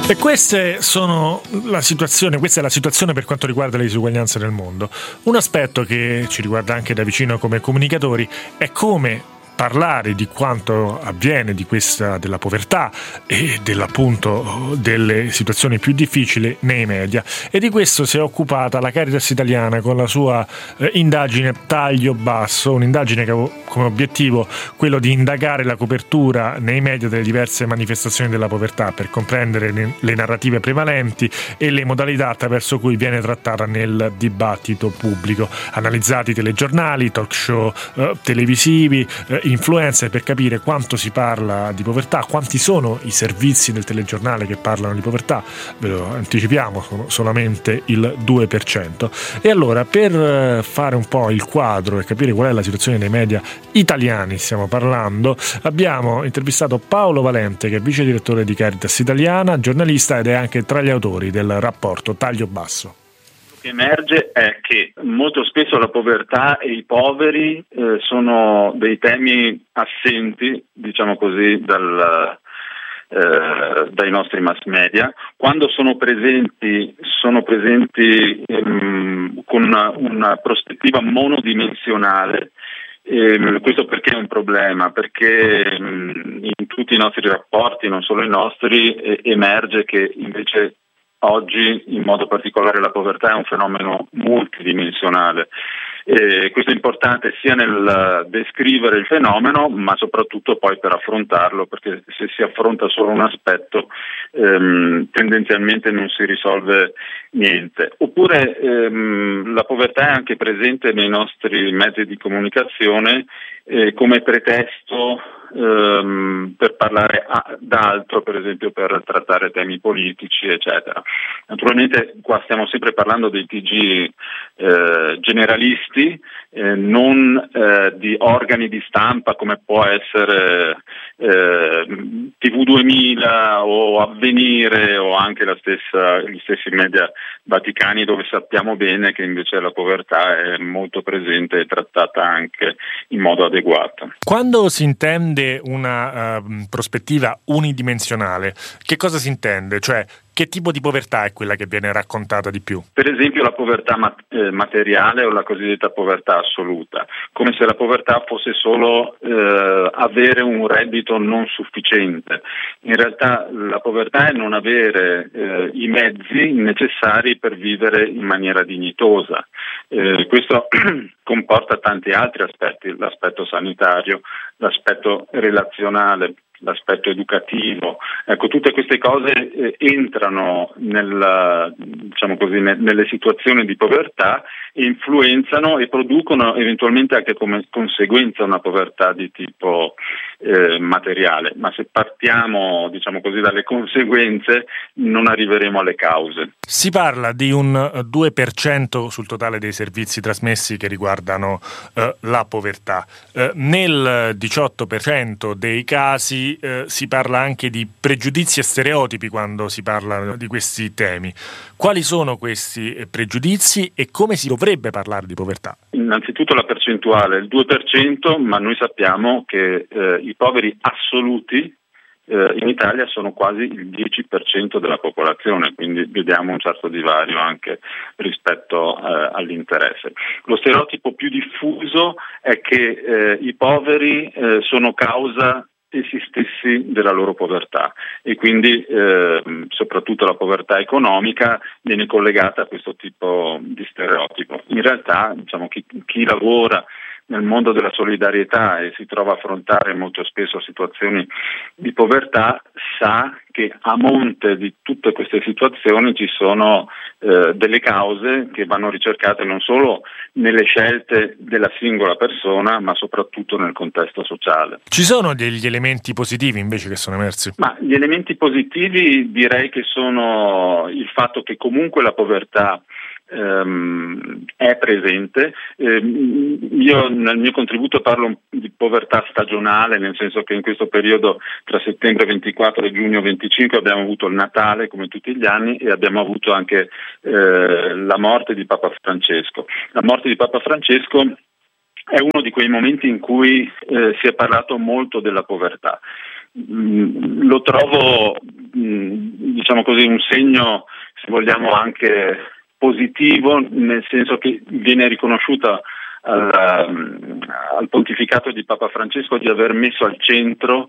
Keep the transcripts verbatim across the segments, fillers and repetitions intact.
E queste sono la situazione, questa è la situazione per quanto riguarda le disuguaglianze nel mondo. Un aspetto che ci riguarda anche da vicino come comunicatori è come parlare di quanto avviene di questa della povertà e dell'appunto delle situazioni più difficili nei media, e di questo si è occupata la Caritas Italiana con la sua eh, indagine Taglio Basso, un'indagine che ha come obiettivo quello di indagare la copertura nei media delle diverse manifestazioni della povertà per comprendere le, le narrative prevalenti e le modalità attraverso cui viene trattata nel dibattito pubblico, analizzati telegiornali, talk show eh, televisivi, eh, influencer, per capire quanto si parla di povertà, quanti sono i servizi del telegiornale che parlano di povertà. Ve lo anticipiamo, sono solamente il due per cento. E allora, per fare un po' il quadro e capire qual è la situazione dei media italiani, stiamo parlando, abbiamo intervistato Paolo Valente, che è vice direttore di Caritas Italiana, giornalista ed è anche tra gli autori del rapporto Taglio Basso. Che emerge è che molto spesso la povertà e i poveri eh, sono dei temi assenti, diciamo così, dal, eh, dai nostri mass media. Quando sono presenti, sono presenti ehm, con una, una prospettiva monodimensionale. Eh, questo perché è un problema? Perché mh, in tutti i nostri rapporti, non solo i nostri, eh, emerge che invece oggi, in modo particolare, la povertà è un fenomeno multidimensionale. E questo è importante sia nel descrivere il fenomeno, ma soprattutto poi per affrontarlo, perché se si affronta solo un aspetto, ehm, tendenzialmente non si risolve niente. Oppure ehm, la povertà è anche presente nei nostri mezzi di comunicazione eh, come pretesto ehm, per parlare a, d'altro, per esempio per trattare temi politici, eccetera. Naturalmente qua stiamo sempre parlando dei T G eh, generalisti, eh, non eh, di organi di stampa come può essere eh, T V duemila o Avvenire o anche la stessa, gli stessi media vaticani, dove sappiamo bene che invece la povertà è molto presente e trattata anche in modo adeguato. Quando si intende una uh, prospettiva unidimensionale, che cosa si intende? Cioè, che tipo di povertà è quella che viene raccontata di più? Per esempio la povertà mat- eh, materiale o la cosiddetta povertà assoluta, come se la povertà fosse solo eh, avere un reddito non sufficiente. In realtà la povertà è non avere eh, i mezzi necessari per vivere in maniera dignitosa. Eh, questo comporta tanti altri aspetti, l'aspetto sanitario, l'aspetto relazionale, l'aspetto educativo. Ecco, tutte queste cose eh, entrano nel, diciamo così, ne, nelle situazioni di povertà e influenzano e producono eventualmente anche come conseguenza una povertà di tipo eh, materiale. Ma se partiamo, diciamo così, dalle conseguenze, non arriveremo alle cause. Si parla di un due per cento sul totale dei servizi trasmessi che riguardano eh, la povertà. Eh, nel diciotto per cento dei casi eh, si parla anche di pregiudizi e stereotipi quando si parla di questi temi. Quali sono questi pregiudizi e come si dovrebbe parlare di povertà? Innanzitutto la percentuale, il due per cento, ma noi sappiamo che eh, i poveri assoluti Eh, in Italia sono quasi il dieci per cento della popolazione, quindi vediamo un certo divario anche rispetto eh, all'interesse. Lo stereotipo più diffuso è che eh, i poveri eh, sono causa essi stessi della loro povertà e quindi eh, soprattutto la povertà economica viene collegata a questo tipo di stereotipo. In realtà, diciamo, chi, chi lavora nel mondo della solidarietà e si trova a affrontare molto spesso situazioni di povertà sa che a monte di tutte queste situazioni ci sono eh, delle cause che vanno ricercate non solo nelle scelte della singola persona, ma soprattutto nel contesto sociale. Ci sono degli elementi positivi invece che sono emersi? Ma gli elementi positivi direi che sono il fatto che comunque la povertà ehm, è presente. Eh, io nel mio contributo parlo di povertà stagionale, nel senso che in questo periodo tra settembre ventiquattro e giugno venticinque abbiamo avuto il Natale come tutti gli anni e abbiamo avuto anche eh, la morte di Papa Francesco. La morte di Papa Francesco è uno di quei momenti in cui eh, si è parlato molto della povertà. Mm, lo trovo mm, diciamo così, un segno, se vogliamo, anche positivo, nel senso che viene riconosciuta al, al pontificato di Papa Francesco di aver messo al centro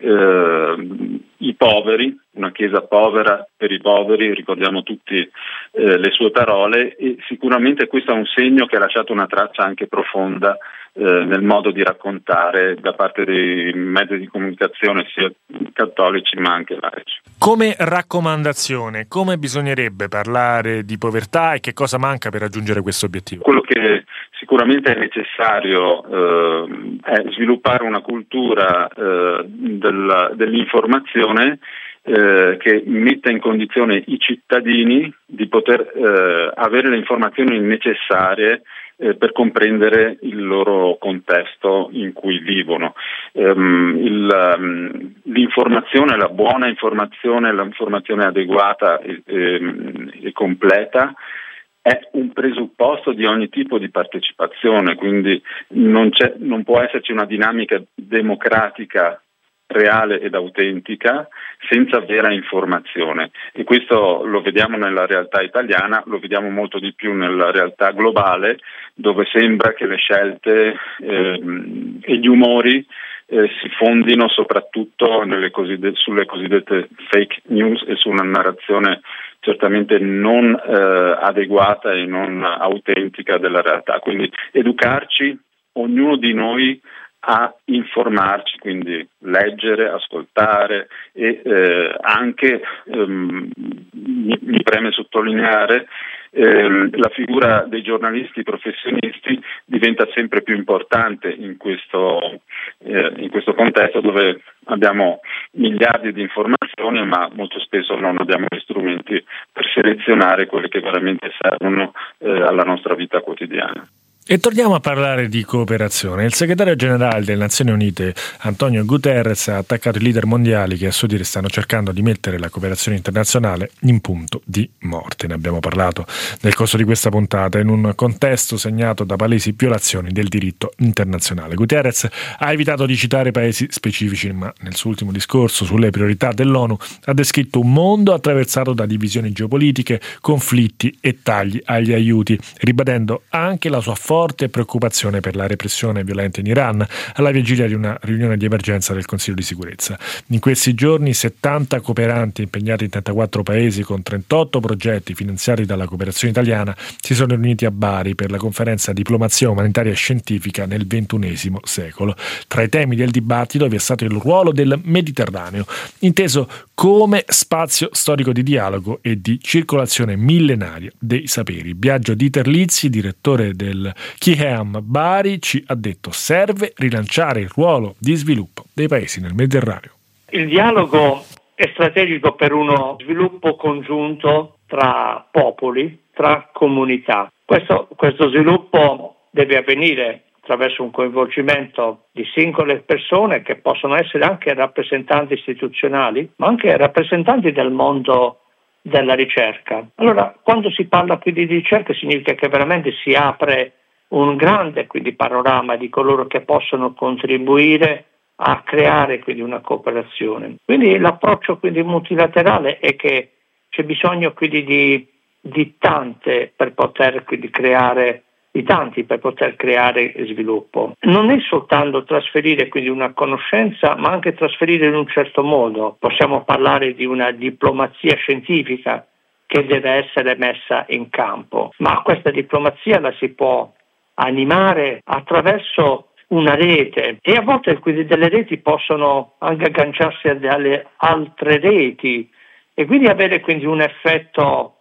eh, i poveri, una chiesa povera per i poveri, ricordiamo tutti eh, le sue parole, e sicuramente questo è un segno che ha lasciato una traccia anche profonda eh, nel modo di raccontare da parte dei mezzi di comunicazione sia cattolici ma anche laici. Come raccomandazione, come bisognerebbe parlare di povertà e che cosa manca per raggiungere questo obiettivo? Quello che sicuramente è necessario eh, è sviluppare una cultura eh, del, dell'informazione eh, che metta in condizione i cittadini di poter eh, avere le informazioni necessarie eh, per comprendere il loro contesto in cui vivono. Um, il, um, l'informazione, la buona informazione, l'informazione adeguata e, e, e completa è un presupposto di ogni tipo di partecipazione, quindi non, c'è, non può esserci una dinamica democratica reale ed autentica senza vera informazione, e questo lo vediamo nella realtà italiana, lo vediamo molto di più nella realtà globale, dove sembra che le scelte eh, e gli umori eh, si fondino soprattutto nelle cosidd- sulle cosiddette fake news e su una narrazione certamente non eh, adeguata e non autentica della realtà. Quindi educarci, ognuno di noi, a informarci, quindi leggere, ascoltare e eh, anche, ehm, mi, mi preme sottolineare, ehm, la figura dei giornalisti professionisti diventa sempre più importante in questo, eh, in questo contesto dove abbiamo miliardi di informazioni ma molto spesso non abbiamo gli strumenti per selezionare quelle che veramente servono eh, alla nostra vita quotidiana. E torniamo a parlare di cooperazione. Il segretario generale delle Nazioni Unite, Antonio Guterres, ha attaccato i leader mondiali che a suo dire stanno cercando di mettere la cooperazione internazionale in punto di morte. Ne abbiamo parlato nel corso di questa puntata in un contesto segnato da palesi violazioni del diritto internazionale. Guterres ha evitato di citare paesi specifici, ma nel suo ultimo discorso sulle priorità dell'ONU ha descritto un mondo attraversato da divisioni geopolitiche, conflitti e tagli agli aiuti, ribadendo anche la sua forza forte preoccupazione per la repressione violenta in Iran alla vigilia di una riunione di emergenza del Consiglio di sicurezza. In questi giorni settanta cooperanti impegnati in trentaquattro paesi con trentotto progetti finanziati dalla cooperazione italiana si sono riuniti a Bari per la conferenza Diplomazia umanitaria e scientifica nel ventunesimo secolo. Tra i temi del dibattito vi è stato il ruolo del Mediterraneo, inteso come spazio storico di dialogo e di circolazione millenaria dei saperi. Biagio Di Terlizzi, direttore del Chiheam Bari, ci ha detto: serve rilanciare il ruolo di sviluppo dei paesi nel Mediterraneo. Il dialogo è strategico per uno sviluppo congiunto tra popoli, tra comunità. Questo, questo sviluppo deve avvenire attraverso un coinvolgimento di singole persone che possono essere anche rappresentanti istituzionali, ma anche rappresentanti del mondo della ricerca. Allora, quando si parla quindi di ricerca significa che veramente si apre un grande quindi panorama di coloro che possono contribuire a creare quindi una cooperazione. Quindi l'approccio quindi multilaterale è che c'è bisogno quindi di, di tante per poter quindi creare di tanti per poter creare sviluppo. Non è soltanto trasferire quindi una conoscenza, ma anche trasferire in un certo modo. Possiamo parlare di una diplomazia scientifica che deve essere messa in campo, ma questa diplomazia la si può animare attraverso una rete, e a volte quindi delle reti possono anche agganciarsi alle altre reti e quindi avere quindi un effetto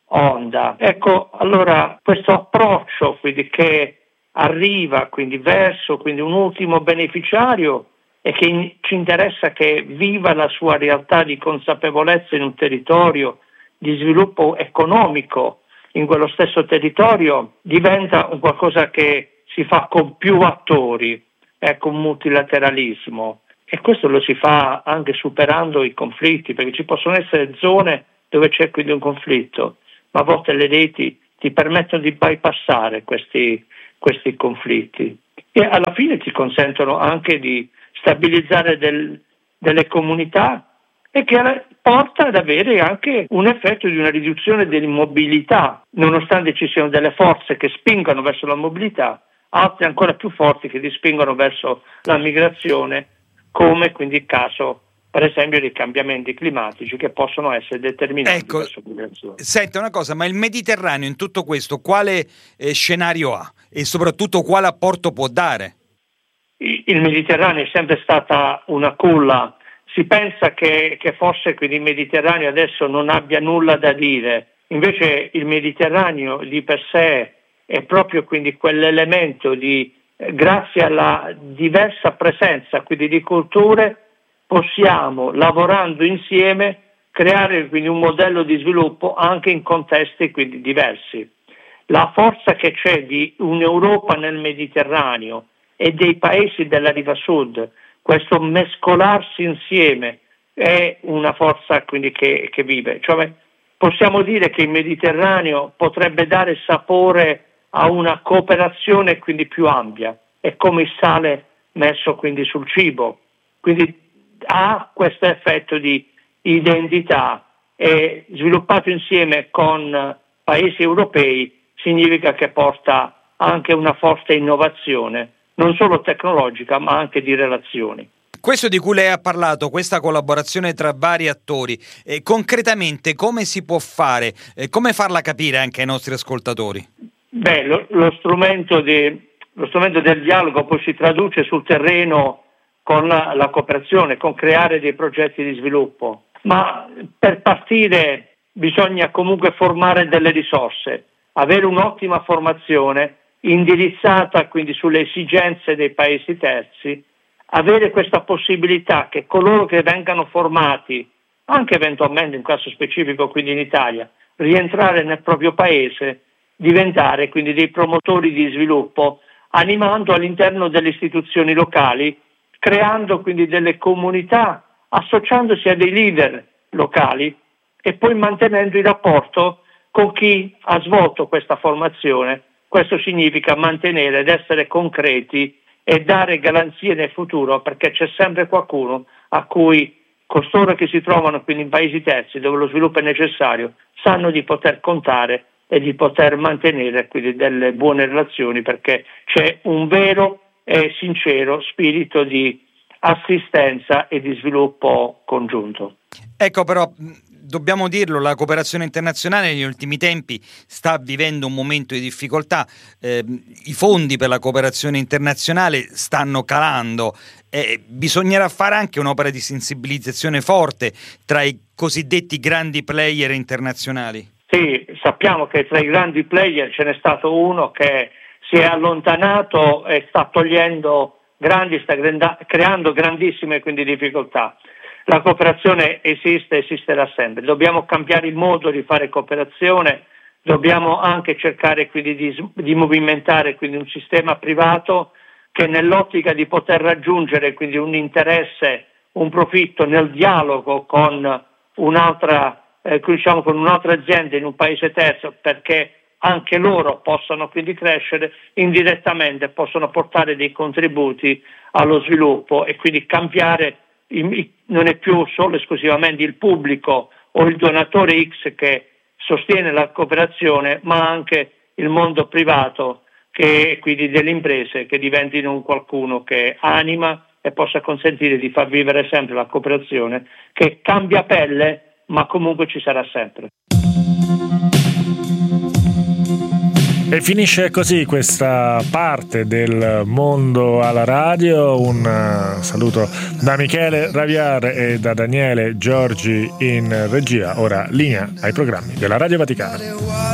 onda. Ecco, allora questo approccio quindi che arriva quindi verso quindi un ultimo beneficiario e che in, ci interessa che viva la sua realtà di consapevolezza in un territorio, di sviluppo economico in quello stesso territorio, diventa un qualcosa che si fa con più attori, ecco, un multilateralismo, e questo lo si fa anche superando i conflitti, perché ci possono essere zone dove c'è quindi un conflitto, ma a volte le reti ti permettono di bypassare questi, questi conflitti e alla fine ti consentono anche di stabilizzare del, delle comunità e che porta ad avere anche un effetto di una riduzione dell'immobilità, nonostante ci siano delle forze che spingono verso la mobilità, altre ancora più forti che ti spingono verso la migrazione, come quindi il caso per esempio dei cambiamenti climatici che possono essere determinati ecco, verso la migrazione. Senta una cosa, ma il Mediterraneo in tutto questo quale eh, scenario ha e soprattutto quale apporto può dare? Il Mediterraneo è sempre stata una culla. Si pensa che, che forse quindi il Mediterraneo adesso non abbia nulla da dire, invece il Mediterraneo di per sé è proprio quindi quell'elemento di, eh, grazie alla diversa presenza quindi di culture, possiamo, lavorando insieme, creare quindi un modello di sviluppo anche in contesti quindi diversi. La forza che c'è di un'Europa nel Mediterraneo e dei paesi della riva sud, questo mescolarsi insieme, è una forza quindi che, che vive. Cioè, possiamo dire che il Mediterraneo potrebbe dare sapore a una cooperazione quindi più ampia, è come il sale messo quindi sul cibo, quindi ha questo effetto di identità e sviluppato insieme con paesi europei significa che porta anche una forte innovazione, non solo tecnologica ma anche di relazioni. Questo di cui lei ha parlato, questa collaborazione tra vari attori, eh, concretamente come si può fare, eh, come farla capire anche ai nostri ascoltatori? Beh, lo, lo, strumento di, lo strumento del dialogo poi si traduce sul terreno con la, la cooperazione, con creare dei progetti di sviluppo, ma per partire bisogna comunque formare delle risorse, avere un'ottima formazione indirizzata quindi sulle esigenze dei paesi terzi, avere questa possibilità che coloro che vengano formati, anche eventualmente in caso specifico quindi in Italia, rientrare nel proprio paese, diventare quindi dei promotori di sviluppo, animando all'interno delle istituzioni locali, creando quindi delle comunità, associandosi a dei leader locali e poi mantenendo il rapporto con chi ha svolto questa formazione. Questo significa mantenere ed essere concreti e dare garanzie nel futuro, perché c'è sempre qualcuno a cui costoro che si trovano quindi in paesi terzi dove lo sviluppo è necessario sanno di poter contare e di poter mantenere quindi delle buone relazioni, perché c'è un vero e sincero spirito di assistenza e di sviluppo congiunto. Ecco, però dobbiamo dirlo, la cooperazione internazionale negli ultimi tempi sta vivendo un momento di difficoltà, eh, i fondi per la cooperazione internazionale stanno calando, eh, bisognerà fare anche un'opera di sensibilizzazione forte tra i cosiddetti grandi player internazionali. Sì, sappiamo che tra i grandi player ce n'è stato uno che si è allontanato e sta togliendo grandi, sta creando grandissime quindi difficoltà. La cooperazione esiste, esisterà sempre. Dobbiamo cambiare il modo di fare cooperazione, dobbiamo anche cercare quindi di, di movimentare quindi un sistema privato che nell'ottica di poter raggiungere quindi un interesse, un profitto nel dialogo con un'altra, eh, diciamo con un'altra azienda in un paese terzo, perché anche loro possano quindi crescere, indirettamente possono portare dei contributi allo sviluppo e quindi cambiare. Non è più solo esclusivamente il pubblico o il donatore X che sostiene la cooperazione, ma anche il mondo privato, che quindi delle imprese che diventino un qualcuno che anima e possa consentire di far vivere sempre la cooperazione, che cambia pelle ma comunque ci sarà sempre. E finisce così questa parte del Mondo alla Radio. Un saluto da Michele Raviar e da Daniele Giorgi in regia. Ora linea ai programmi della Radio Vaticana.